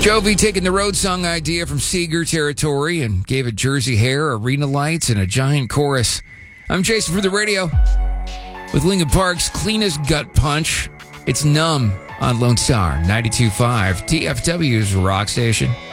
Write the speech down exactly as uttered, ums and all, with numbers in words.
Jovi taking the road song idea from Seeger territory and gave it Jersey hair, arena lights, and a giant chorus. I'm Jason for the radio with Lincoln Park's cleanest gut punch. It's Numb on Lone Star ninety-two point five, T F W's rock station.